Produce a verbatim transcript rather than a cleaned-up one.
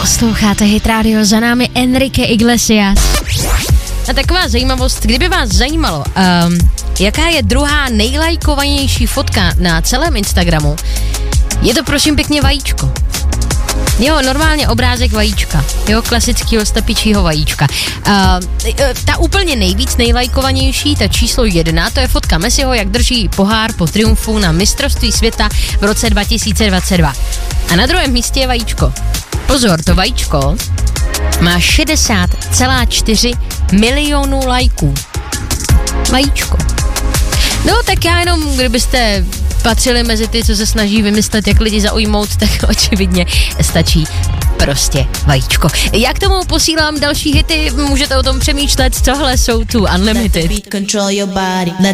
Posloucháte Hit Radio, za námi Enrique Iglesias. A taková zajímavost, kdyby vás zajímalo, um, jaká je druhá nejlajkovanější fotka na celém Instagramu, je to prosím pěkně vajíčko. Jo, normálně obrázek vajíčka. Jo, klasického slepičího vajíčka. Uh, ta úplně nejvíc nejlajkovanější, ta číslo jedna, to je fotka Messiho, jak drží pohár po triumfu na mistrovství světa v roce dva tisíce dvacet dva. A na druhém místě je vajíčko. Pozor, to vajíčko má šedesát celá čtyři milionů lajků. Vajíčko. No, tak já jenom, kdybyste patřili mezi ty, co se snaží vymyslet, jak lidi zaujmout, tak očividně stačí prostě vajíčko. Já k tomu posílám další hity, můžete o tom přemýšlet, tohle jsou tu Unlimited.